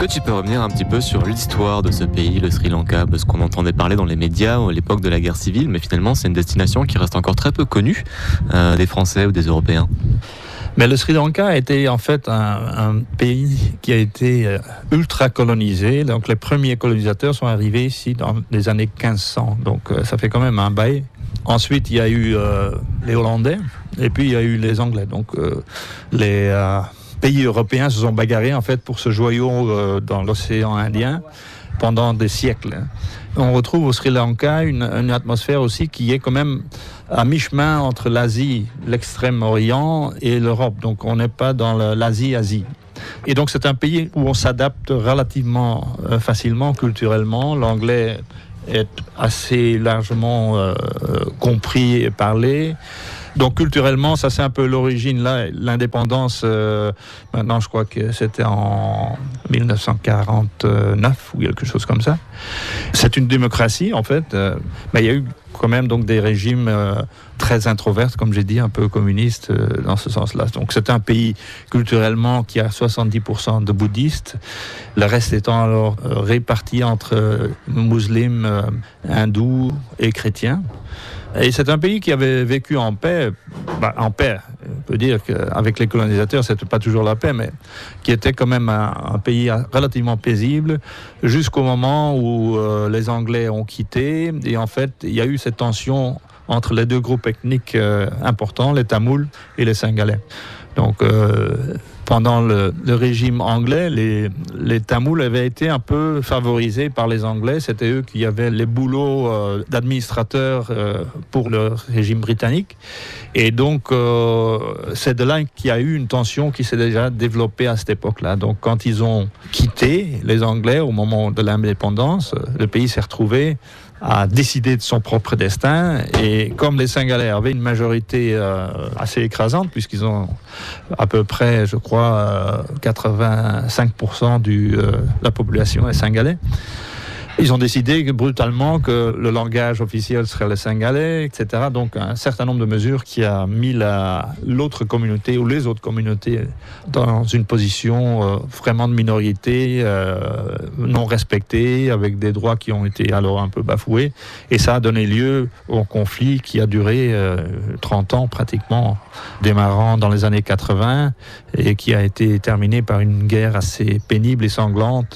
que tu peux revenir un petit peu sur l'histoire de ce pays, le Sri Lanka, parce qu'on entendait parler dans les médias à l'époque de la guerre civile, mais finalement c'est une destination qui reste encore très peu connue des Français ou des Européens. Mais le Sri Lanka a été en fait un pays qui a été ultra colonisé. Donc les premiers colonisateurs sont arrivés ici dans les années 1500. Donc ça fait quand même un bail. Ensuite, il y a eu les Hollandais et puis il y a eu les Anglais. Donc les pays européens se sont bagarrés en fait pour ce joyau dans l'océan Indien pendant des siècles. On retrouve au Sri Lanka une atmosphère aussi qui est quand même à mi-chemin entre l'Asie, l'extrême-orient et l'Europe. Donc on n'est pas dans l'Asie. Et donc c'est un pays où on s'adapte relativement facilement culturellement. L'anglais est assez largement compris et parlé. Donc culturellement, ça c'est un peu l'origine là. L'indépendance, maintenant je crois que c'était en 1949 ou quelque chose comme ça. C'est une démocratie en fait, mais il y a eu quand même donc des régimes très introverses, comme j'ai dit, un peu communistes dans ce sens-là. Donc c'est un pays culturellement qui a 70% de bouddhistes, le reste étant alors réparti entre musulmans, hindous et chrétiens. Et c'est un pays qui avait vécu en paix, on peut dire qu'avec les colonisateurs, c'était pas toujours la paix, mais qui était quand même un pays relativement paisible, jusqu'au moment où les Anglais ont quitté, et en fait, il y a eu cette tension entre les deux groupes ethniques importants, les Tamouls et les Singalais. Donc, pendant le régime anglais, les Tamouls avaient été un peu favorisés par les Anglais. C'était eux qui avaient les boulots d'administrateurs pour le régime britannique. Et donc, c'est de là qu'il y a eu une tension qui s'est déjà développée à cette époque-là. Donc, quand ils ont quitté les Anglais au moment de l'indépendance, le pays s'est retrouvé à décider de son propre destin. Et comme les Singalais avaient une majorité assez écrasante, puisqu'ils ont à peu près, je crois, 85% de la population est Singalais, ils ont décidé brutalement que le langage officiel serait le singalais, etc. Donc un certain nombre de mesures qui a mis l'autre communauté ou les autres communautés dans une position vraiment de minorité, non respectée, avec des droits qui ont été alors un peu bafoués. Et ça a donné lieu au conflit qui a duré 30 ans pratiquement, démarrant dans les années 80 et qui a été terminé par une guerre assez pénible et sanglante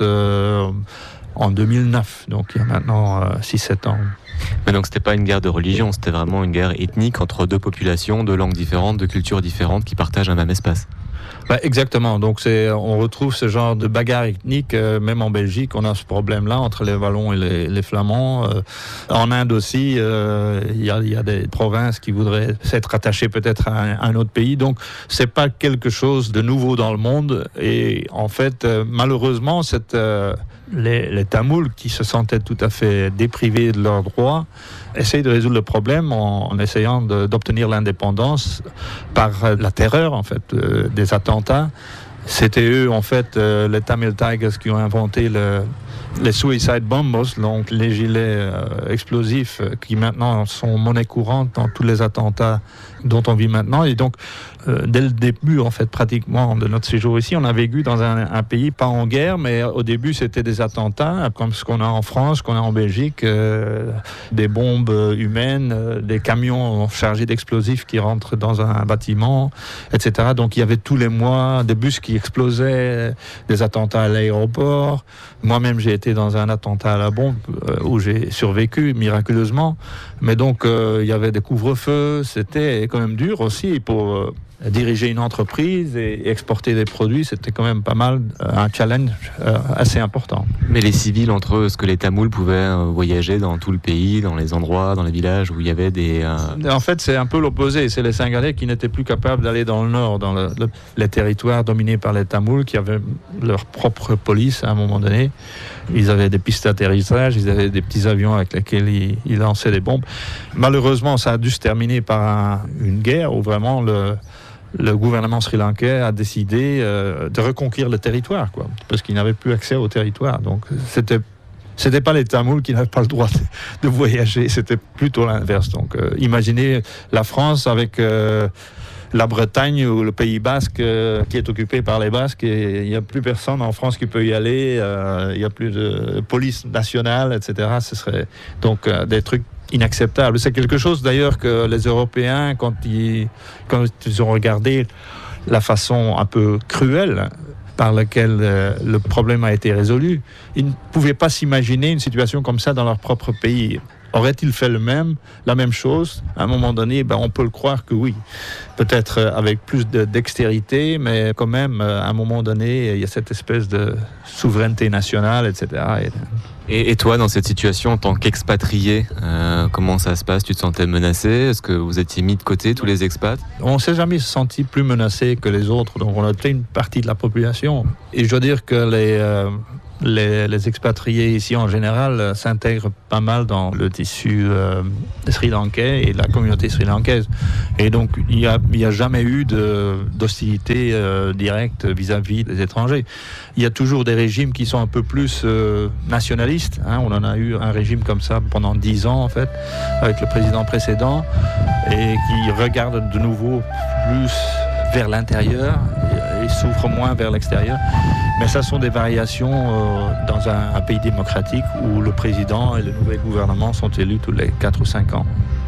en 2009, donc il y a maintenant 6-7 ans. Mais donc c'était pas une guerre de religion, c'était vraiment une guerre ethnique entre deux populations, de langues différentes, de cultures différentes qui partagent un même espace. Exactement, donc on retrouve ce genre de bagarre ethnique, même en Belgique, on a ce problème-là entre les Wallons et les Flamands. En Inde aussi, il y a des provinces qui voudraient s'être attachées peut-être à un autre pays, donc c'est pas quelque chose de nouveau dans le monde. Et en fait, malheureusement, les Tamouls qui se sentaient tout à fait déprivés de leurs droits essayent de résoudre le problème en essayant d'obtenir l'indépendance par la terreur en fait des attentats. C'était eux en fait les Tamil Tigers qui ont inventé les suicide bombers, donc les gilets explosifs qui maintenant sont monnaie courante dans tous les attentats dont on vit maintenant. Et donc dès le début en fait pratiquement de notre séjour ici, on a vécu dans un pays pas en guerre, mais au début c'était des attentats comme ce qu'on a en France, qu'on a en Belgique, des bombes humaines, des camions chargés d'explosifs qui rentrent dans un bâtiment, etc. Donc il y avait tous les mois des bus qui explosaient, des attentats à l'aéroport. Moi-même j'ai été dans un attentat à la bombe où j'ai survécu miraculeusement, mais donc il y avait des couvre-feux, c'était quand même dur aussi pour diriger une entreprise et exporter des produits, c'était quand même pas mal, un challenge assez important. Mais les civils entre eux, est-ce que les Tamouls pouvaient voyager dans tout le pays, dans les endroits, dans les villages où il y avait des... En fait, c'est un peu l'opposé. C'est les Singalais qui n'étaient plus capables d'aller dans le nord, dans les territoires dominés par les Tamouls, qui avaient leur propre police à un moment donné. Ils avaient des pistes d'atterrissage, ils avaient des petits avions avec lesquels ils lançaient des bombes. Malheureusement, ça a dû se terminer par une guerre où vraiment le gouvernement sri-lankais a décidé de reconquérir le territoire, parce qu'il n'avait plus accès au territoire. Donc c'était pas les Tamouls qui n'avaient pas le droit de voyager, c'était plutôt l'inverse. Donc imaginez la France avec la Bretagne ou le Pays Basque qui est occupé par les Basques, et il n'y a plus personne en France qui peut y aller, il n'y a plus de police nationale, etc. Ce serait donc des trucs inacceptables. C'est quelque chose d'ailleurs que les Européens, quand ils ont regardé la façon un peu cruelle par laquelle le problème a été résolu, ils ne pouvaient pas s'imaginer une situation comme ça dans leur propre pays. Aurait-il fait la même chose? À un moment donné, on peut le croire que oui. Peut-être avec plus de dextérité, mais quand même, à un moment donné, il y a cette espèce de souveraineté nationale, etc. Et toi, dans cette situation, en tant qu'expatrié, comment ça se passe? Tu te sentais menacé? Est-ce que vous étiez mis de côté, tous les expats? On ne s'est jamais senti plus menacé que les autres, donc on a été une partie de la population. Et je dois dire que les expatriés ici en général s'intègrent pas mal dans le tissu sri-lankais et la communauté sri-lankaise. Et donc il n'y a jamais eu d'hostilité directe vis-à-vis des étrangers. Il y a toujours des régimes qui sont un peu plus nationalistes. On en a eu un régime comme ça pendant 10 ans en fait, avec le président précédent, et qui regarde de nouveau plus vers l'intérieur et s'ouvre moins vers l'extérieur. Mais ça sont des variations dans un pays démocratique où le président et le nouvel gouvernement sont élus tous les 4 ou 5 ans.